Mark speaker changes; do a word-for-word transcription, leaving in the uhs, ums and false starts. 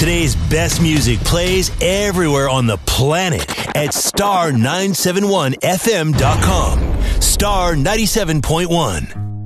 Speaker 1: Today's best music plays everywhere on the planet at star nine seven one f m dot com. Star ninety-seven point one.